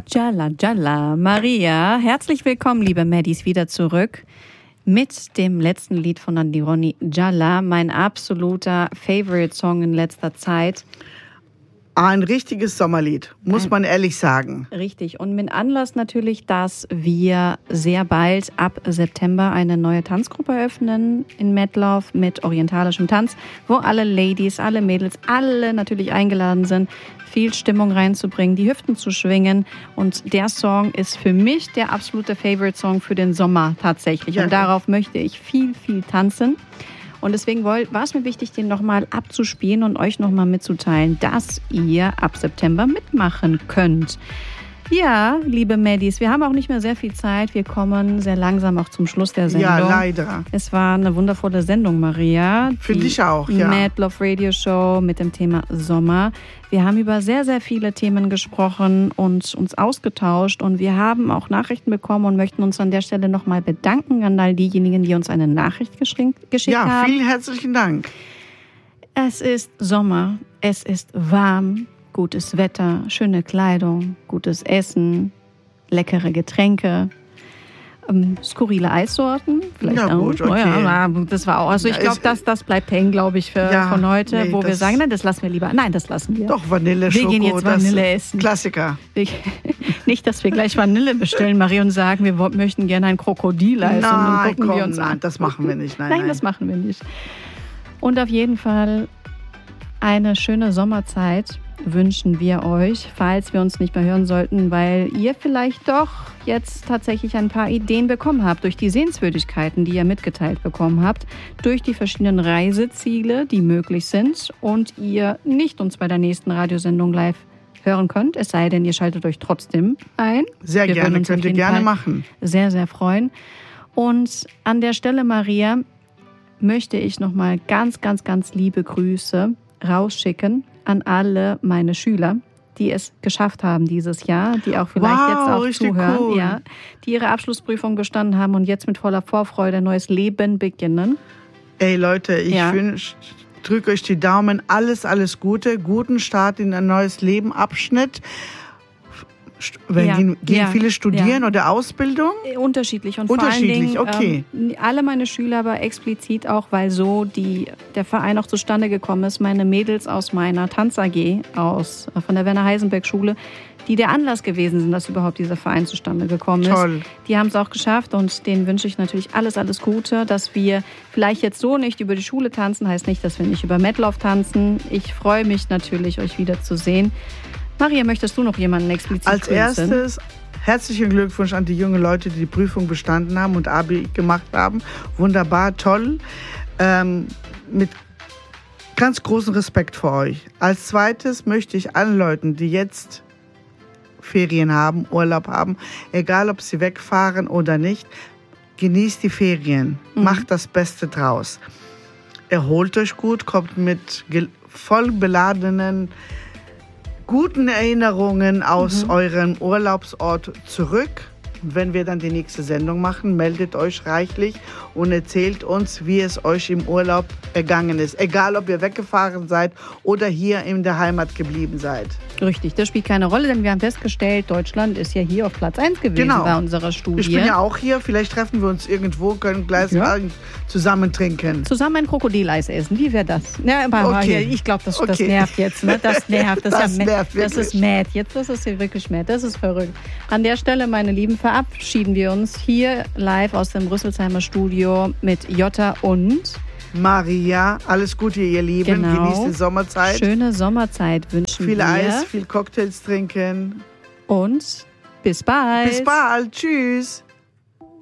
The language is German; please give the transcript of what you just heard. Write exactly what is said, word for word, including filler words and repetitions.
Jalla, Jalla, Maria. Herzlich willkommen, liebe Maddies, wieder zurück mit dem letzten Lied von Andironi, Jalla, mein absoluter Favorite-Song in letzter Zeit. Ein richtiges Sommerlied, muss man ehrlich sagen. Richtig. Und mit Anlass natürlich, dass wir sehr bald ab September eine neue Tanzgruppe eröffnen in Mettlauf mit orientalischem Tanz, wo alle Ladies, alle Mädels, alle natürlich eingeladen sind, viel Stimmung reinzubringen, die Hüften zu schwingen. Und der Song ist für mich der absolute Favorite-Song für den Sommer tatsächlich. Ja. Und darauf möchte ich viel, viel tanzen. Und deswegen war es mir wichtig, den nochmal abzuspielen und euch nochmal mitzuteilen, dass ihr ab September mitmachen könnt. Ja, liebe Maddies, wir haben auch nicht mehr sehr viel Zeit. Wir kommen sehr langsam auch zum Schluss der Sendung. Ja, leider. Es war eine wundervolle Sendung, Maria. Finde ich auch, ja. Mad Love Radio Show mit dem Thema Sommer. Wir haben über sehr, sehr viele Themen gesprochen und uns ausgetauscht. Und wir haben auch Nachrichten bekommen und möchten uns an der Stelle nochmal bedanken an all diejenigen, die uns eine Nachricht geschickt ja, haben. Ja, vielen herzlichen Dank. Es ist Sommer, es ist warm. Gutes Wetter, schöne Kleidung, gutes Essen, leckere Getränke, ähm, skurrile Eissorten. Vielleicht ja, auch. gut, okay. Oh ja, das war auch. Also ich glaube, das, das bleibt hängen, glaube ich, für, ja, von heute, nee, wo wir sagen, nein, das lassen wir lieber. Nein, das lassen wir. Doch, Vanille, wir Schoko, gehen jetzt Vanille essen. Klassiker. Wir, nicht, dass wir gleich Vanille bestellen, Marie, und sagen, wir möchten gerne ein Krokodil essen. Nein, und gucken komm, wir uns nein, an. das machen wir nicht. Nein, nein, nein, das machen wir nicht. Und auf jeden Fall eine schöne Sommerzeit wünschen wir euch, falls wir uns nicht mehr hören sollten, weil ihr vielleicht doch jetzt tatsächlich ein paar Ideen bekommen habt durch die Sehenswürdigkeiten, die ihr mitgeteilt bekommen habt, durch die verschiedenen Reiseziele, die möglich sind und ihr nicht uns bei der nächsten Radiosendung live hören könnt, es sei denn, ihr schaltet euch trotzdem ein. Sehr wir gerne, könnt ihr gerne Fall machen. Sehr, sehr freuen. Und an der Stelle, Maria, möchte ich nochmal ganz, ganz, ganz liebe Grüße rausschicken an alle meine Schüler, die es geschafft haben dieses Jahr, die auch vielleicht wow, jetzt auch richtig zuhören, cool. ja, die ihre Abschlussprüfung bestanden haben und jetzt mit voller Vorfreude ein neues Leben beginnen. Ey Leute, ich ja. drücke euch die Daumen, alles, alles Gute, guten Start in ein neues Leben, Abschnitt. Wenn ja, gehen gehen ja, viele studieren ja. oder Ausbildung? Unterschiedlich. Und Unterschiedlich, vor allen Dingen, okay. Ähm, alle meine Schüler, aber explizit auch, weil so die, der Verein auch zustande gekommen ist. Meine Mädels aus meiner Tanz-A G, aus, von der Werner-Heisenberg-Schule, die der Anlass gewesen sind, dass überhaupt dieser Verein zustande gekommen ist. Toll. Die haben es auch geschafft und denen wünsche ich natürlich alles, alles Gute, dass wir vielleicht jetzt so nicht über die Schule tanzen, heißt nicht, dass wir nicht über Mettlauf tanzen. Ich freue mich natürlich, euch wiederzusehen. Maria, möchtest du noch jemanden explizit Als grüßen? erstes herzlichen Glückwunsch an die jungen Leute, die die Prüfung bestanden haben und Abi gemacht haben. Wunderbar, toll. Ähm, mit ganz großem Respekt vor euch. Als zweites möchte ich allen Leuten, die jetzt Ferien haben, Urlaub haben, egal ob sie wegfahren oder nicht, genießt die Ferien. Mhm. Macht das Beste draus. Erholt euch gut, kommt mit voll beladenen guten Erinnerungen aus mhm. eurem Urlaubsort zurück. Und wenn wir dann die nächste Sendung machen, meldet euch reichlich und erzählt uns, wie es euch im Urlaub ergangen ist. Egal, ob ihr weggefahren seid oder hier in der Heimat geblieben seid. Richtig, das spielt keine Rolle, denn wir haben festgestellt, Deutschland ist ja hier auf Platz eins gewesen genau. bei unserer Studie. Ich bin ja auch hier, vielleicht treffen wir uns irgendwo, können gleich ja. zusammen trinken. Zusammen ein Krokodileis essen, wie wäre das? Ja, aber okay. Ich glaube, das, okay. das nervt jetzt. Ne? Das nervt. Das, das, ist ja nervt das ist mad. Jetzt das ist hier wirklich mad. Das ist verrückt. An der Stelle, meine Lieben, verabschieden wir uns hier live aus dem Rüsselsheimer Studio mit Jota und Maria. Alles Gute, ihr Lieben. Genau. Genießt die Sommerzeit. Schöne Sommerzeit wünschen viel wir. Viel Eis, viel Cocktails trinken. Und bis bald. Bis bald. Tschüss.